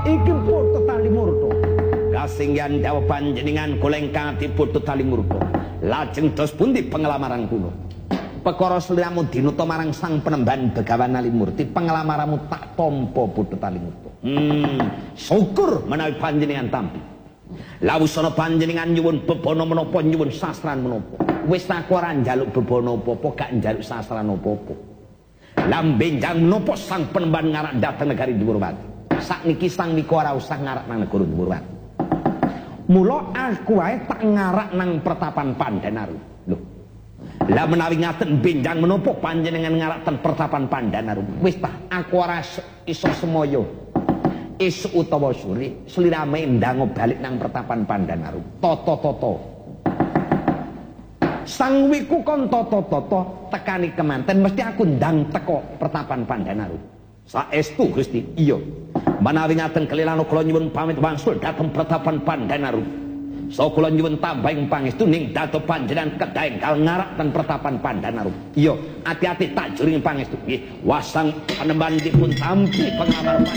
iki putu talimurta. Kasinggihan dawa panjenengan kula ingkang diputu talimurta. Lajeng dos pundi pengelamaran kula? Perkara sliramu dinuta marang Sang Penemban Begawan Alimurti, pengelamaranmu tak tampa putu talimurta. Syukur menawi panjenengan tampi. Lawusana panjenengan nyuwun bebana menapa nyuwun sastran menapa. Wis aku ora njaluk bebana apa-apa, gak njaluk sastran apa-apa. Lambenjang menapa Sang Penemban ngarak dhateng negari Dwurawati. Sakniki sang nika ora usah ngarak nang negara Dwurawati. Mula aku wae tak ngarak nang Pertapan Pandanaru. Lho. Lah menawi ngaten benjang menapa panjenengan ngarak ten Pertapan Pandanaru. Wis tah aku ora iso semoyo. Esuk utawa sore slirame ndang balik nang Pertapan Pandanaru. Tata-tata. Sang wiku kon tata-tata tekani kemanten mesti aku ndang teka Pertapan Pandanaru. Saestu Gusti. Iya. Menawi ngaten kelilana kula nyuwun pamit wangsul dhateng Pertapan Pandanaru. So kula nyuwun tambahing pangestu ning dados panjenengan kedengkal ngarak ten Pertapan Pandanaru. Iya, ati-ati tak juring pangestu. Nggih, wasang Penemban dipun tampi pengamar